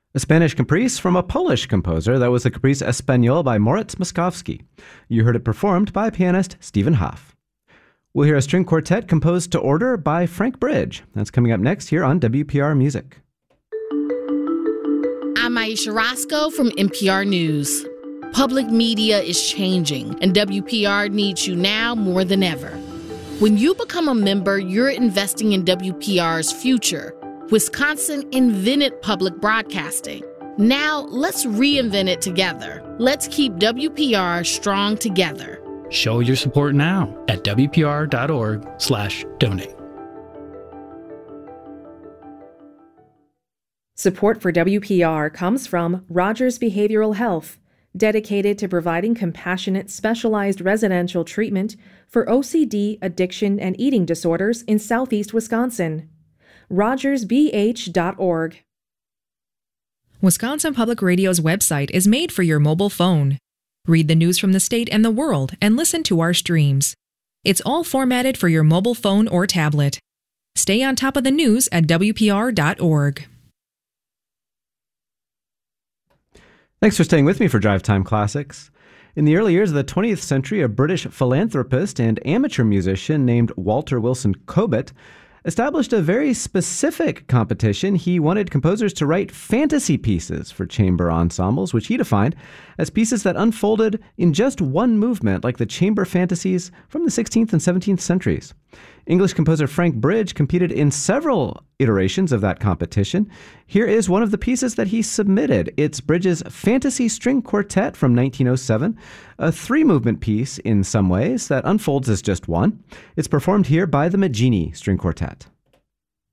A Spanish caprice from a Polish composer. That was the Caprice Espagnole by Moritz Moszkowski. You heard it performed by pianist Stephen Hoff. We'll hear a string quartet composed to order by Frank Bridge. That's coming up next here on WPR Music. I'm Aisha Roscoe from NPR News. Public media is changing, and WPR needs you now more than ever. When you become a member, you're investing in WPR's future. Wisconsin invented public broadcasting. Now, let's reinvent it together. Let's keep WPR strong together. Show your support now at WPR.org/donate. Support for WPR comes from Rogers Behavioral Health, dedicated to providing compassionate, specialized residential treatment for OCD, addiction, and eating disorders in Southeast Wisconsin. RogersBH.org. Wisconsin Public Radio's website is made for your mobile phone. Read the news from the state and the world and listen to our streams. It's all formatted for your mobile phone or tablet. Stay on top of the news at WPR.org. Thanks for staying with me for Drive Time Classics. In the early years of the 20th century, a British philanthropist and amateur musician named Walter Wilson Cobbett established a very specific competition. He wanted composers to write fantasy pieces for chamber ensembles, which he defined as pieces that unfolded in just one movement, like the chamber fantasies from the 16th and 17th centuries. English composer Frank Bridge competed in several iterations of that competition. Here is one of the pieces that he submitted. It's Bridge's Fantasy String Quartet from 1907, a three-movement piece in some ways that unfolds as just one. It's performed here by the Maggini String Quartet.